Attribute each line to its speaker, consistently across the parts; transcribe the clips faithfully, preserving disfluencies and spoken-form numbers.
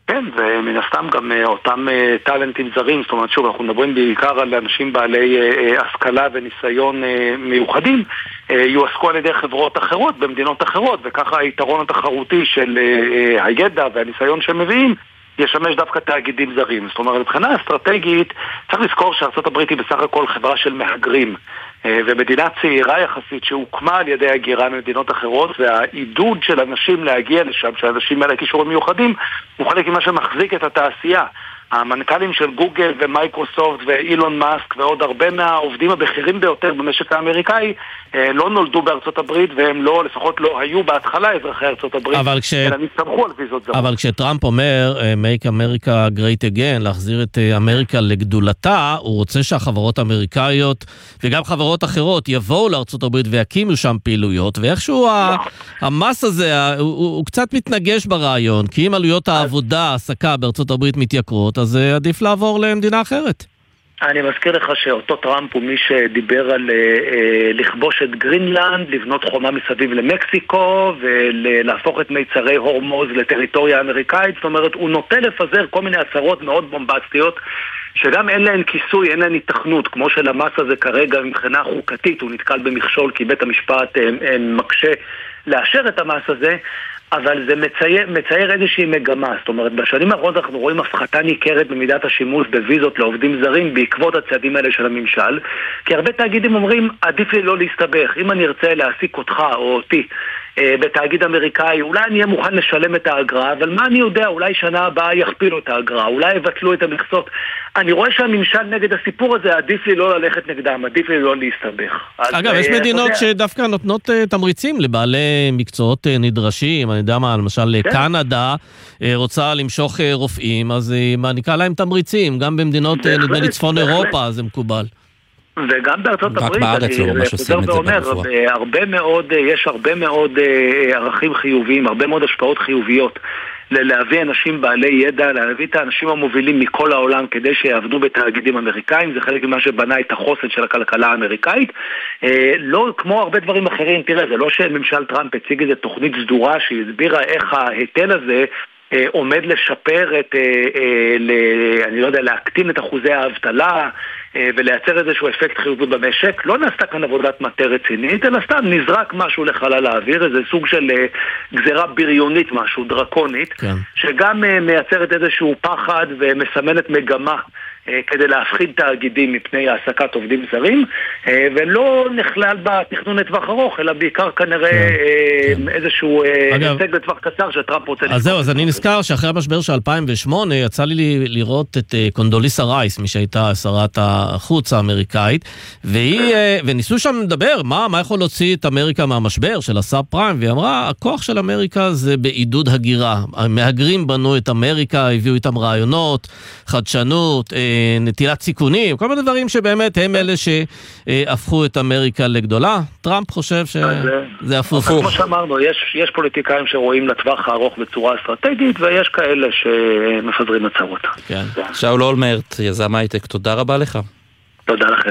Speaker 1: כן, ומן הסתם גם אותם טלנטים זרים, זאת אומרת שוב, אנחנו מדברים בעיקר על אנשים בעלי השכלה וניסיון מיוחדים, יועסקו על ידי חברות אחרות במדינות אחרות, וככה היתרון התחרותי של הידע והניסיון שהם מביאים ישמש דווקא תאגידים זרים. זאת אומרת, מבחינה אסטרטגית צריך לזכור שארצות הברית היא בסך הכל חברה של מהגרים, ומדינה צעירה יחסית שהוקמה על ידי הגירה ממדינות אחרות, והעידוד של אנשים להגיע לשם, שאנשים האלה כישורים מיוחדים, הוא חלק ממה שמחזיק את התעשייה. המנכ"לים של גוגל ומייקרוסופט ואילון מאסק ועוד הרבה מהעובדים הבכירים ביותר במשק האמריקאי לא נולדו בארצות הברית, והם לא, לפחות לא היו בהתחלה אזרחי ארצות הברית,
Speaker 2: כש...
Speaker 1: אלא נסתמכו על ויזות זרות.
Speaker 2: אבל כשטראמפ אומר Make America Great Again, להחזיר את אמריקה לגדולתה, הוא רוצה שהחברות האמריקאיות וגם חברות אחרות יבואו לארצות הברית ויקימו שם פעילויות, ואיכשהו המס הזה הוא, הוא קצת מתנגש ברעיון, כי אם עלויות העבודה, העסקה בארצות הברית מתייקרות, אז עדיף לעבור למדינה אחרת.
Speaker 1: אני מזכיר לך שאותו טראמפ הוא מי שדיבר על אה, לכבוש את גרינלנד, לבנות חומה מסביב למקסיקו ולהפוך את מיצרי הורמוז לטריטוריה אמריקאית. זאת אומרת, הוא נוטה לפזר כל מיני הצהרות מאוד בומבסטיות שגם אין להן כיסוי, אין להן התכנות, כמו שלמס הזה כרגע מבחינה חוקתית הוא נתקל במכשול כי בית המשפט אה, אה, מקשה לאשר את המס הזה. אבל זה מצייר, מצייר איזושהי מגמה. זאת אומרת, בשנים האחרונות אנחנו רואים הפחתה ניכרת במידת השימוש בוויזות לעובדים זרים בעקבות הצעדים האלה של הממשל, כי הרבה תאגידים אומרים, עדיף לי לא להסתבך. אם אני ארצה להעסיק אותך או אותי אה, בתאגיד אמריקאי, אולי אני אהיה מוכן לשלם את האגרה, אבל מה אני יודע? אולי שנה הבאה יכפילו את האגרה, אולי יבטלו את המכסות. אני רואה שהממשל נגד הסיפור הזה, עדיף לי לא ללכת נגדם, עדיף לי לא להסתבך.
Speaker 2: אגב, יש מדינות שדווקא נותנות תמריצים לבעלי מקצועות נדרשים, אני יודע מה, למשל קנדה רוצה למשוך רופאים, אז היא מעניקה להם תמריצים, גם במדינות נדמה לי צפון אירופה, זה מקובל.
Speaker 1: וגם בארצות הברית,
Speaker 3: אני חוזר ואומר,
Speaker 1: הרבה מאוד, יש הרבה מאוד ערכים חיוביים, הרבה מאוד השפעות חיוביות להביא אנשים בעלי ידע, להביא את האנשים המובילים מכל העולם כדי שיעבדו בתאגידים אמריקאים. זה חלק ממה שבנה את החוסן של הכלכלה האמריקאית. לא כמו הרבה דברים אחרים, תראה, זה לא שממשל טראמפ הציג איזו תוכנית סדורה שהסבירה איך ההיטל הזה עומד לשפר את, אני לא יודע, להקטין את אחוזי האבטלה ולייצר איזשהו אפקט חיובי במשק. לא נעשתה כאן עבודת מטה רצינית, אלא סתם נזרק משהו לחלל האוויר, איזה סוג של גזירה בריונית, משהו דרקונית, כן. שגם מייצרת איזשהו פחד ומסמנת מגמה כדי להפחיד תאגידים מפני העסקת עובדים זרים, ולא נכלל בתכנון לטווח ארוך, אלא בעיקר כנראה איזשהו הישג לטווח קצר שטראמפ רוצה...
Speaker 2: אז זהו, אז אני נזכר שאחרי המשבר של אלפיים ושמונה יצא לי לראות את קונדוליסה רייס, מי שהייתה שרת החוץ האמריקאית, וניסו שם לדבר, מה יכול להוציא את אמריקה מהמשבר של הסאב פריים, והיא אמרה, הכוח של אמריקה זה בעידוד הגירה. המהגרים בנו את אמריקה, הביאו איתם רעיונות, חדשנות, נטילת סיכונים, כל מיני דברים שבאמת הם אלה שהפכו את אמריקה לגדולה. טראמפ חושב שזה הפוך.
Speaker 1: כמו שאמרנו, יש פוליטיקאים שרואים לטווח הארוך בצורה אסטרטגית, ויש כאלה שמפזרים הצהרות.
Speaker 3: שאול אולמרט, יזם הייטק, תודה רבה לך.
Speaker 1: תודה לכם.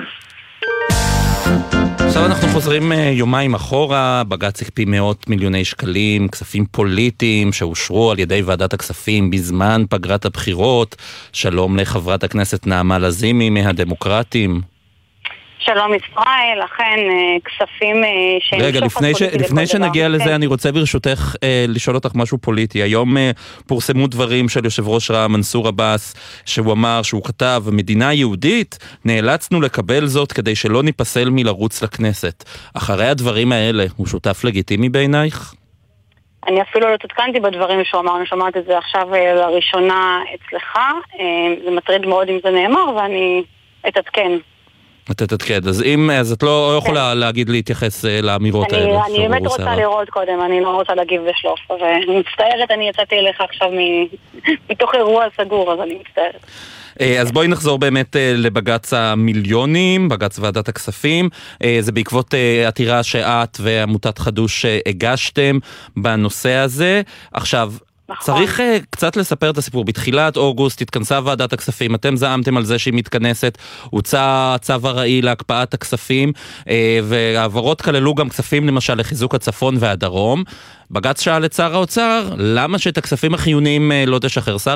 Speaker 3: עכשיו אנחנו חוזרים יומיים אחורה, בג"ץ הקפיא מאות מיליוני שקלים, כספים פוליטיים שאושרו על ידי ועדת הכספים בזמן פגרת הבחירות. שלום לחברת הכנסת נעמה לזימי מהדמוקרטים.
Speaker 4: שלום ישראל, אכן כספים שהם...
Speaker 3: רגע, לפני, ש... לפני שנגיע לזה, אני רוצה ברשותך אה, לשאול אותך משהו פוליטי. היום אה, פורסמו דברים של יושב ראש רע"מ מנסור עבאס, שהוא אמר, שהוא כתב, מדינה יהודית, נאלצנו לקבל זאת כדי שלא ניפסל מלרוץ לכנסת. אחרי הדברים האלה, הוא שותף לגיטימי בעינייך?
Speaker 4: אני אפילו לא תתקנתי בדברים שהוא אמר, אני שומעת את זה עכשיו לראשונה אצלך. זה מטריד מאוד אם זה נאמר, ואני אתעדכן.
Speaker 3: אתה תתקד, אז אם, אז את לא יכולה להגיד להתייחס לאמירות האלה.
Speaker 4: אני באמת רוצה לראות קודם, אני לא רוצה להגיב בשלוף, ואני מצטערת, אני יצאתי אליך עכשיו מתוך אירוע סגור, אז אני מצטערת.
Speaker 3: אז בואי נחזור באמת לבג"ץ המיליונים, בג"ץ ועדת הכספים. זה בעקבות עתירה שאת ועמותת חדוש הגשתם בנושא הזה. עכשיו, נכון. צריך uh, קצת לספר את הסיפור. בתחילת אוגוסט התכנסה ועדת הכספים, אתם זעמתם על זה שהיא מתכנסת, הוצא צו הראי להקפאת הכספים, uh, והעברות כללו גם כספים למשל לחיזוק הצפון והדרום. בג"ץ שאל את שר האוצר, למה שאת הכספים החיוניים uh, לא תשחרר? שר